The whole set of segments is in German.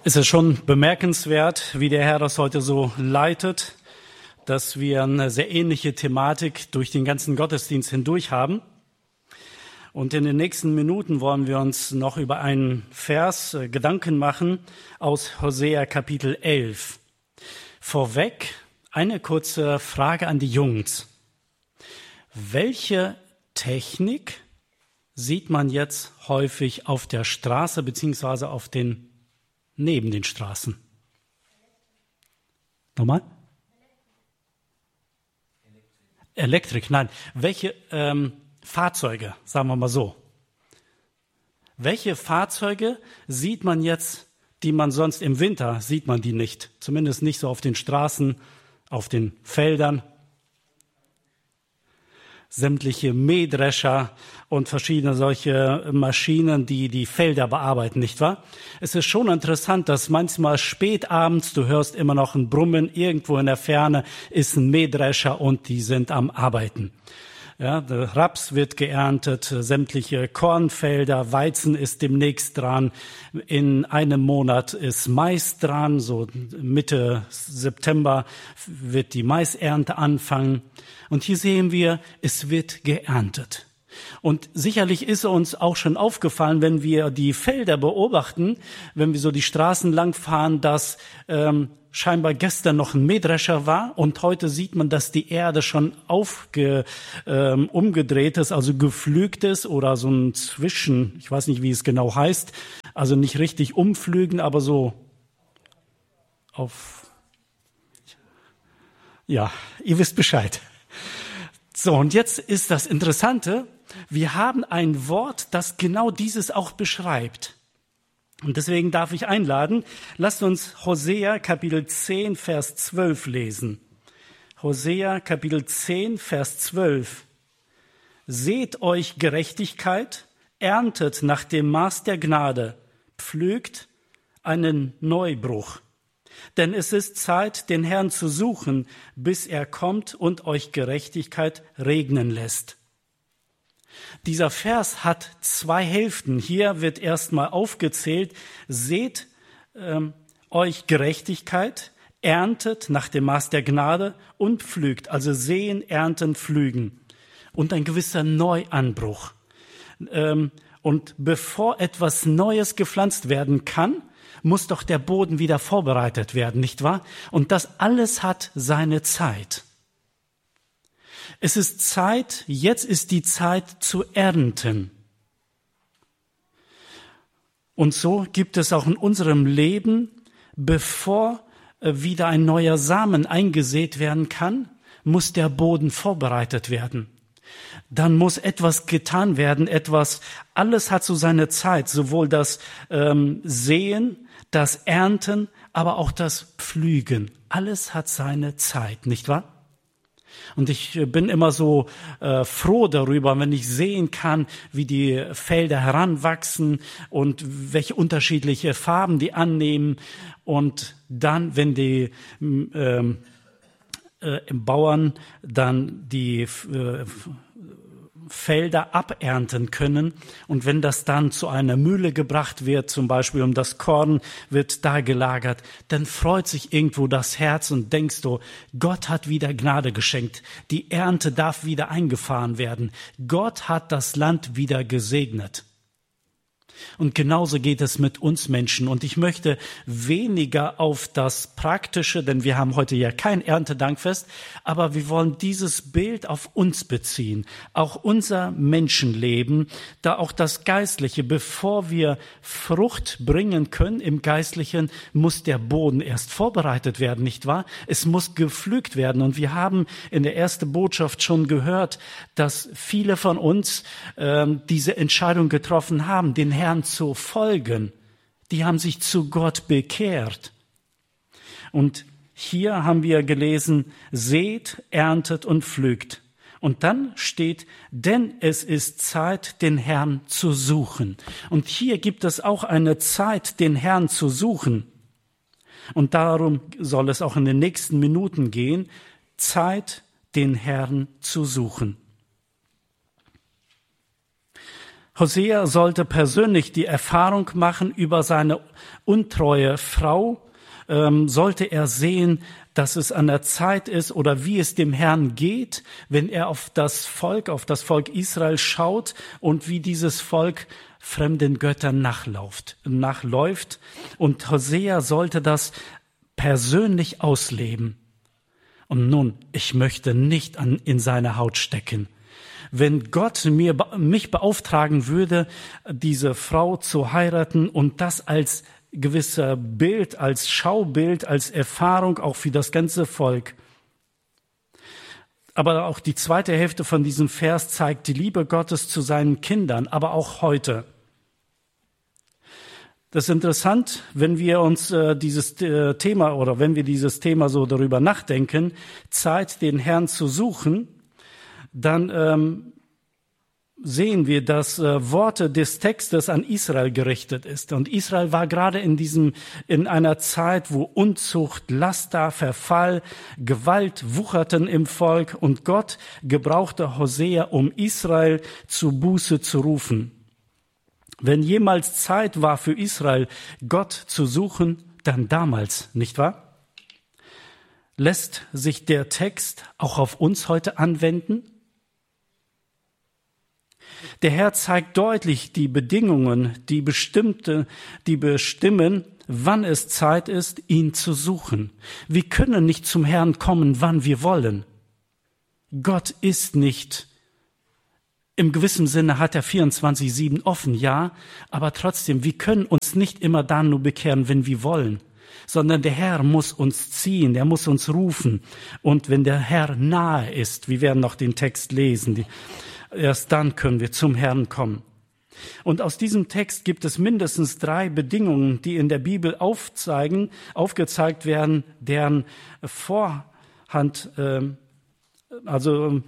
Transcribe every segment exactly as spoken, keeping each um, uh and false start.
Es ist schon bemerkenswert, wie der Herr das heute so leitet, dass wir eine sehr ähnliche Thematik durch den ganzen Gottesdienst hindurch haben. Und in den nächsten Minuten wollen wir uns noch über einen Vers äh, Gedanken machen aus Hosea Kapitel elf. Vorweg eine kurze Frage an die Jungs. Welche Technik sieht man jetzt häufig auf der Straße beziehungsweise auf den neben den Straßen? Nochmal? Elektrik, nein. Welche ähm, Fahrzeuge, sagen wir mal so. Welche Fahrzeuge sieht man jetzt, die man sonst im Winter, sieht man die nicht. Zumindest nicht so auf den Straßen, auf den Feldern. Sämtliche Mähdrescher und verschiedene solche Maschinen, die die Felder bearbeiten, nicht wahr? Es ist schon interessant, dass manchmal spät abends, du hörst immer noch ein Brummen, irgendwo in der Ferne ist ein Mähdrescher und die sind am Arbeiten. Ja, der Raps wird geerntet, sämtliche Kornfelder, Weizen ist demnächst dran. In einem Monat ist Mais dran, so Mitte September wird die Maisernte anfangen. Und hier sehen wir, es wird geerntet. Und sicherlich ist uns auch schon aufgefallen, wenn wir die Felder beobachten, wenn wir so die Straßen langfahren, dass ähm, scheinbar gestern noch ein Mähdrescher war und heute sieht man, dass die Erde schon aufge, ähm, umgedreht ist, also gepflügt ist oder so ein Zwischen, ich weiß nicht, wie es genau heißt, also nicht richtig umpflügen, aber so auf, ja, ihr wisst Bescheid. So, und jetzt ist das Interessante, wir haben ein Wort, das genau dieses auch beschreibt. Und deswegen darf ich einladen, lasst uns Hosea Kapitel zehn, Vers zwölf lesen. Hosea Kapitel zehn, Vers zwölf. Seht euch Gerechtigkeit, erntet nach dem Maß der Gnade, pflügt einen Neubruch. Denn es ist Zeit, den Herrn zu suchen, bis er kommt und euch Gerechtigkeit regnen lässt. Dieser Vers hat zwei Hälften. Hier wird erstmal aufgezählt, seht ähm, euch Gerechtigkeit, erntet nach dem Maß der Gnade und pflügt. Also sehen, ernten, pflügen. Und ein gewisser Neuanbruch. Ähm, und bevor etwas Neues gepflanzt werden kann, muss doch der Boden wieder vorbereitet werden, nicht wahr? Und das alles hat seine Zeit. Es ist Zeit, jetzt ist die Zeit zu ernten. Und so gibt es auch in unserem Leben, bevor wieder ein neuer Samen eingesät werden kann, muss der Boden vorbereitet werden. Dann muss etwas getan werden, etwas, alles hat so seine Zeit, sowohl das ähm, Säen, das Ernten, aber auch das Pflügen. Alles hat seine Zeit, nicht wahr? Und ich bin immer so äh, froh darüber, wenn ich sehen kann, wie die Felder heranwachsen und welche unterschiedliche Farben die annehmen. Und dann, wenn die ähm, äh, Bauern dann die äh, Felder abernten können. Und wenn das dann zu einer Mühle gebracht wird, zum Beispiel um das Korn wird da gelagert, dann freut sich irgendwo das Herz und denkst du, Gott hat wieder Gnade geschenkt. Die Ernte darf wieder eingefahren werden. Gott hat das Land wieder gesegnet. Und genauso geht es mit uns Menschen. Und ich möchte weniger auf das Praktische, denn wir haben heute ja kein Erntedankfest, aber wir wollen dieses Bild auf uns beziehen. Auch unser Menschenleben, da auch das Geistliche, bevor wir Frucht bringen können im Geistlichen, muss der Boden erst vorbereitet werden, nicht wahr? Es muss gepflügt werden. Und wir haben in der ersten Botschaft schon gehört, dass viele von uns äh, diese Entscheidung getroffen haben, den Herrn zu folgen. Die haben sich zu Gott bekehrt. Und hier haben wir gelesen, seht, erntet und pflügt. Und dann steht, denn es ist Zeit, den Herrn zu suchen. Und hier gibt es auch eine Zeit, den Herrn zu suchen. Und darum soll es auch in den nächsten Minuten gehen, Zeit, den Herrn zu suchen. Hosea sollte persönlich die Erfahrung machen über seine untreue Frau, ähm, sollte er sehen, dass es an der Zeit ist oder wie es dem Herrn geht, wenn er auf das Volk, auf das Volk Israel schaut und wie dieses Volk fremden Göttern nachläuft, nachläuft. Und Hosea sollte das persönlich ausleben. Und nun, ich möchte nicht an, in seine Haut stecken. Wenn Gott mir, mich beauftragen würde, diese Frau zu heiraten und das als gewisser Bild, als Schaubild, als Erfahrung auch für das ganze Volk. Aber auch die zweite Hälfte von diesem Vers zeigt die Liebe Gottes zu seinen Kindern, aber auch heute. Das ist interessant, wenn wir uns äh, dieses äh, Thema oder wenn wir dieses Thema so darüber nachdenken, Zeit, den Herrn zu suchen, dann ähm, sehen wir, dass äh, Worte des Textes an Israel gerichtet ist. Und Israel war gerade in diesem, in einer Zeit, wo Unzucht, Laster, Verfall, Gewalt wucherten im Volk und Gott gebrauchte Hosea, um Israel zu Buße zu rufen. Wenn jemals Zeit war für Israel, Gott zu suchen, dann damals, nicht wahr? Lässt sich der Text auch auf uns heute anwenden? Der Herr zeigt deutlich die Bedingungen, die bestimmte, die bestimmen, wann es Zeit ist, ihn zu suchen. Wir können nicht zum Herrn kommen, wann wir wollen. Gott ist nicht, im gewissen Sinne hat er vierundzwanzig sieben offen, ja, aber trotzdem, wir können uns nicht immer dann nur bekehren, wenn wir wollen, sondern der Herr muss uns ziehen, er muss uns rufen. Und wenn der Herr nahe ist, wir werden noch den Text lesen, die, erst dann können wir zum Herrn kommen. Und aus diesem Text gibt es mindestens drei Bedingungen, die in der Bibel aufzeigen, aufgezeigt werden, deren Vorhand, äh, also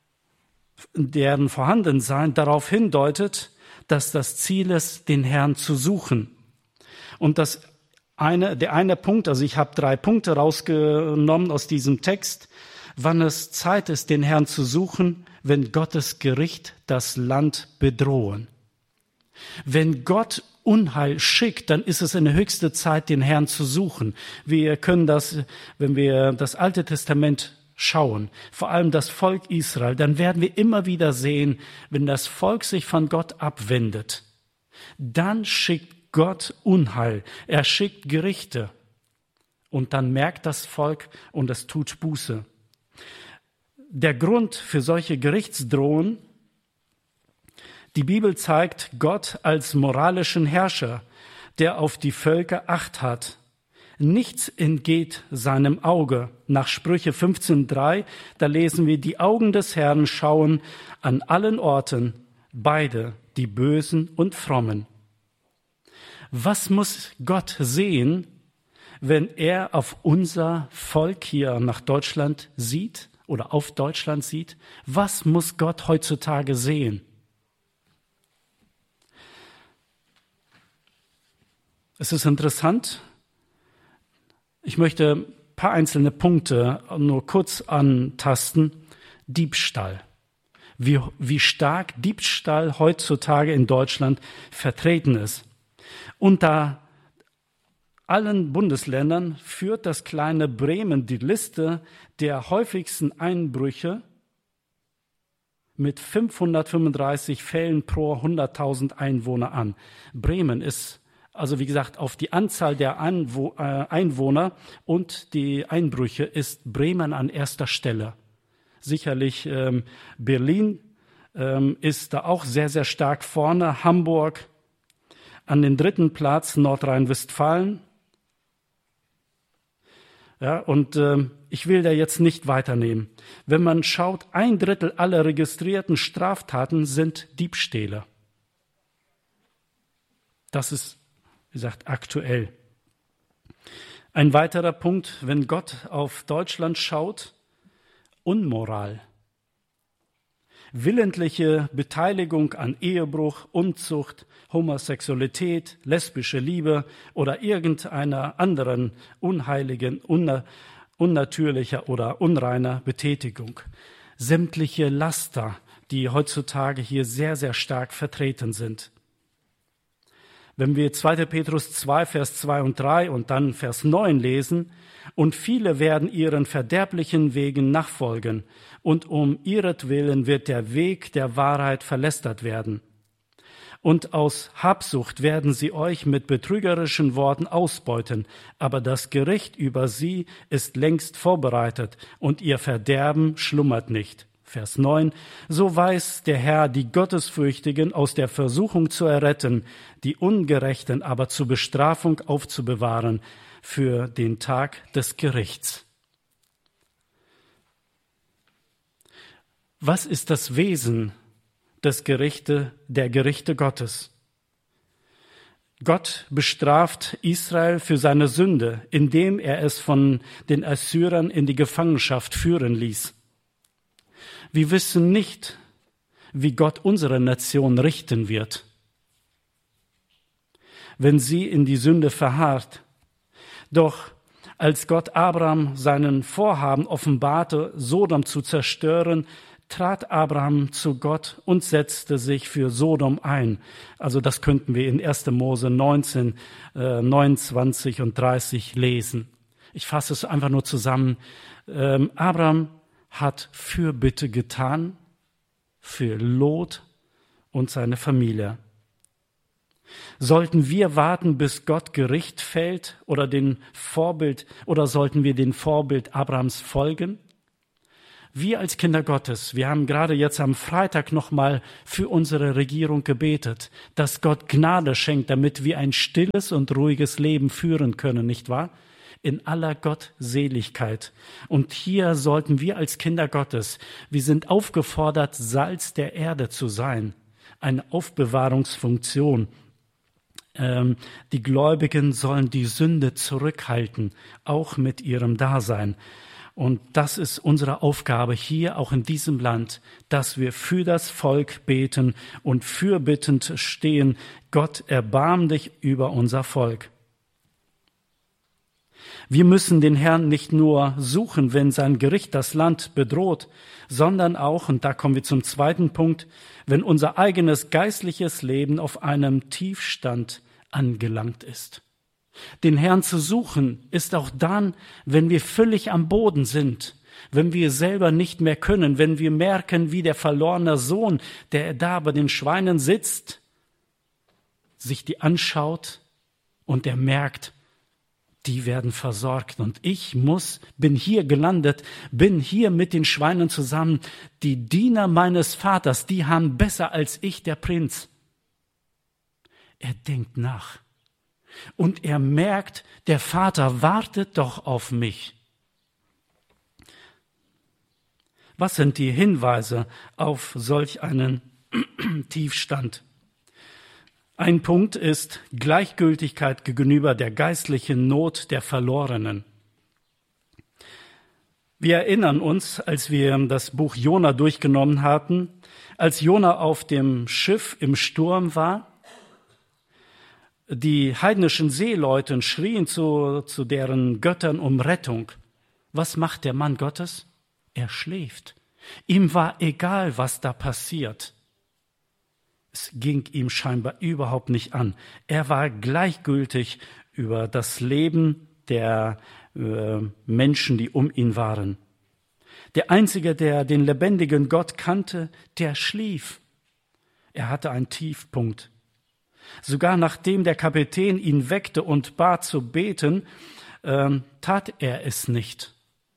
deren Vorhandensein darauf hindeutet, dass das Ziel ist, den Herrn zu suchen. Und das eine, der eine Punkt, also ich habe drei Punkte rausgenommen aus diesem Text, wann es Zeit ist, den Herrn zu suchen, wenn Gottes Gericht das Land bedrohen. Wenn Gott Unheil schickt, dann ist es eine höchste Zeit, den Herrn zu suchen. Wir können das, wenn wir das Alte Testament schauen, vor allem das Volk Israel, dann werden wir immer wieder sehen, wenn das Volk sich von Gott abwendet, dann schickt Gott Unheil, er schickt Gerichte und dann merkt das Volk und es tut Buße. Der Grund für solche Gerichtsdrohungen, die Bibel zeigt Gott als moralischen Herrscher, der auf die Völker Acht hat. Nichts entgeht seinem Auge. Nach Sprüche fünfzehn drei, da lesen wir, die Augen des Herrn schauen an allen Orten, beide, die Bösen und Frommen. Was muss Gott sehen, wenn er auf unser Volk hier nach Deutschland sieht oder auf Deutschland sieht? Was muss Gott heutzutage sehen? Es ist interessant. Ich möchte ein paar einzelne Punkte nur kurz antasten. Diebstahl. Wie, wie stark Diebstahl heutzutage in Deutschland vertreten ist. Unter allen Bundesländern führt das kleine Bremen die Liste der häufigsten Einbrüche mit fünfhundertfünfunddreißig Fällen pro hunderttausend Einwohner an. Bremen ist Also wie gesagt, auf die Anzahl der Anwo- äh, Einwohner und die Einbrüche ist Bremen an erster Stelle. Sicherlich ähm, Berlin ähm, ist da auch sehr, sehr stark vorne. Hamburg an den dritten Platz, Nordrhein-Westfalen. Ja, und ähm, ich will da jetzt nicht weiternehmen. Wenn man schaut, ein Drittel aller registrierten Straftaten sind Diebstähle. Das ist wie gesagt, aktuell. Ein weiterer Punkt, wenn Gott auf Deutschland schaut, Unmoral. Willentliche Beteiligung an Ehebruch, Unzucht, Homosexualität, lesbische Liebe oder irgendeiner anderen unheiligen, unna- unnatürlicher oder unreiner Betätigung. Sämtliche Laster, die heutzutage hier sehr, sehr stark vertreten sind. Wenn wir zweiter Petrus zwei, Vers zwei und drei und dann Vers neun lesen, und viele werden ihren verderblichen Wegen nachfolgen, und um ihretwillen wird der Weg der Wahrheit verlästert werden. Und aus Habsucht werden sie euch mit betrügerischen Worten ausbeuten, aber das Gericht über sie ist längst vorbereitet, und ihr Verderben schlummert nicht. Vers neun, so weiß der Herr die Gottesfürchtigen aus der Versuchung zu erretten, die Ungerechten aber zur Bestrafung aufzubewahren für den Tag des Gerichts. Was ist das Wesen des Gerichte, der Gerichte Gottes? Gott bestraft Israel für seine Sünde, indem er es von den Assyrern in die Gefangenschaft führen ließ. Wir wissen nicht, wie Gott unsere Nation richten wird, wenn sie in die Sünde verharrt. Doch als Gott Abraham seinen Vorhaben offenbarte, Sodom zu zerstören, trat Abraham zu Gott und setzte sich für Sodom ein. Also das könnten wir in erster Mose neunzehn, äh, neunundzwanzig und dreißig lesen. Ich fasse es einfach nur zusammen. Ähm, Abraham hat Fürbitte getan für Lot und seine Familie. Sollten wir warten, bis Gott Gericht fällt oder den Vorbild, oder sollten wir den Vorbild Abrahams folgen? Wir als Kinder Gottes, wir haben gerade jetzt am Freitag nochmal für unsere Regierung gebetet, dass Gott Gnade schenkt, damit wir ein stilles und ruhiges Leben führen können, nicht wahr? In aller Gottseligkeit. Und hier sollten wir als Kinder Gottes, wir sind aufgefordert, Salz der Erde zu sein, eine Aufbewahrungsfunktion. Ähm, die Gläubigen sollen die Sünde zurückhalten, auch mit ihrem Dasein. Und das ist unsere Aufgabe hier, auch in diesem Land, dass wir für das Volk beten und fürbittend stehen. Gott, erbarm dich über unser Volk. Wir müssen den Herrn nicht nur suchen, wenn sein Gericht das Land bedroht, sondern auch, und da kommen wir zum zweiten Punkt, wenn unser eigenes geistliches Leben auf einem Tiefstand angelangt ist. Den Herrn zu suchen ist auch dann, wenn wir völlig am Boden sind, wenn wir selber nicht mehr können, wenn wir merken, wie der verlorene Sohn, der da bei den Schweinen sitzt, sich die anschaut und er merkt, die werden versorgt und ich muss, bin hier gelandet, bin hier mit den Schweinen zusammen. Die Diener meines Vaters, die haben besser als ich, der Prinz. Er denkt nach und er merkt, der Vater wartet doch auf mich. Was sind die Hinweise auf solch einen Tiefstand? Ein Punkt ist Gleichgültigkeit gegenüber der geistlichen Not der Verlorenen. Wir erinnern uns, als wir das Buch Jona durchgenommen hatten, als Jona auf dem Schiff im Sturm war, die heidnischen Seeleute schrien zu, zu deren Göttern um Rettung. Was macht der Mann Gottes? Er schläft. Ihm war egal, was da passiert. Es ging ihm scheinbar überhaupt nicht an. Er war gleichgültig über das Leben der äh, Menschen, die um ihn waren. Der Einzige, der den lebendigen Gott kannte, der schlief. Er hatte einen Tiefpunkt. Sogar nachdem der Kapitän ihn weckte und bat zu beten, äh, tat er es nicht.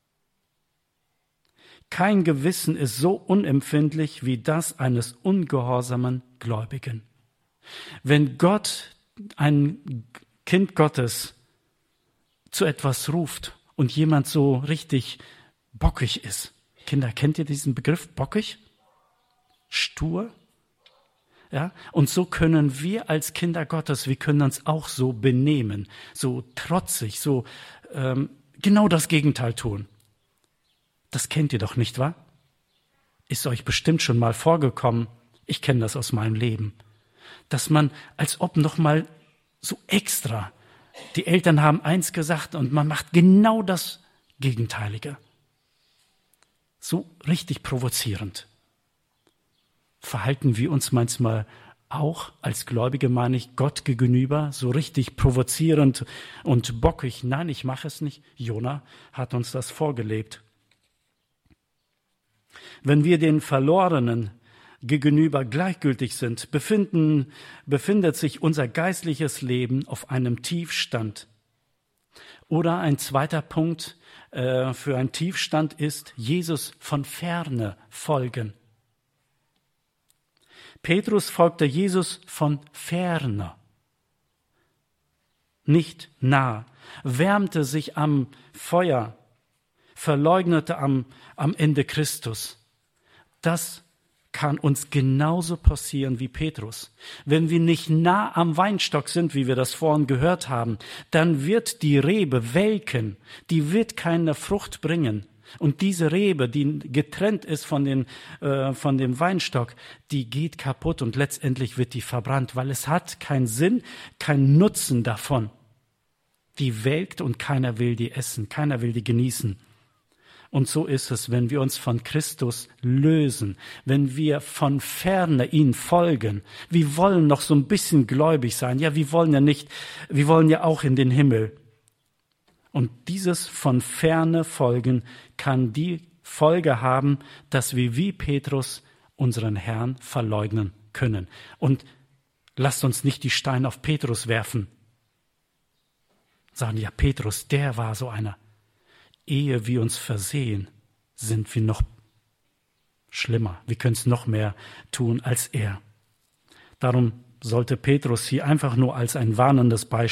Kein Gewissen ist so unempfindlich wie das eines ungehorsamen Gläubigen. Wenn Gott ein Kind Gottes zu etwas ruft und jemand so richtig bockig ist. Kinder, kennt ihr diesen Begriff bockig? Stur? Ja? Und so können wir als Kinder Gottes, wir können uns auch so benehmen, so trotzig, so ähm, genau das Gegenteil tun. Das kennt ihr doch, nicht wahr? Ist euch bestimmt schon mal vorgekommen, ich kenne das aus meinem Leben, dass man als ob noch mal so extra, die Eltern haben eins gesagt und man macht genau das Gegenteilige. So richtig provozierend. Verhalten wir uns manchmal auch als Gläubige, meine ich, Gott gegenüber, so richtig provozierend und bockig? Nein, ich mache es nicht. Jona hat uns das vorgelebt. Wenn wir den Verlorenen gegenüber gleichgültig sind, befinden, befindet sich unser geistliches Leben auf einem Tiefstand. Oder ein zweiter Punkt äh, für einen Tiefstand ist, Jesus von ferne folgen. Petrus folgte Jesus von ferne, nicht nah, wärmte sich am Feuer, verleugnete am, am Ende Christus. Das kann uns genauso passieren wie Petrus. Wenn wir nicht nah am Weinstock sind, wie wir das vorhin gehört haben, dann wird die Rebe welken, die wird keine Frucht bringen. Und diese Rebe, die getrennt ist von, den, äh, von dem Weinstock, die geht kaputt und letztendlich wird die verbrannt, weil es hat keinen Sinn, keinen Nutzen davon. Die welkt und keiner will die essen, keiner will die genießen. Und so ist es, wenn wir uns von Christus lösen, wenn wir von ferne ihm folgen. Wir wollen noch so ein bisschen gläubig sein. Ja, wir wollen ja nicht, wir wollen ja auch in den Himmel. Und dieses von ferne folgen kann die Folge haben, dass wir wie Petrus unseren Herrn verleugnen können. Und lasst uns nicht die Steine auf Petrus werfen. Sagen, ja, Petrus, der war so einer. Ehe wir uns versehen, sind wir noch schlimmer. Wir können es noch mehr tun als er. Darum sollte Petrus hier einfach nur als ein warnendes Beispiel